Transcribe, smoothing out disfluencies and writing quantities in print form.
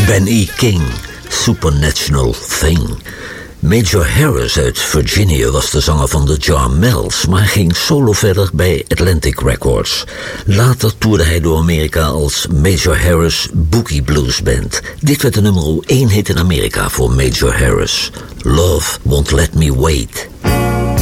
Ben E. King, Supernatural Thing. Major Harris uit Virginia was de zanger van de Jarmels, maar ging solo verder bij Atlantic Records. Later toerde hij door Amerika als Major Harris Boogie Blues Band. Dit werd de nummer 1 hit in Amerika voor Major Harris. Love Won't Let Me Wait.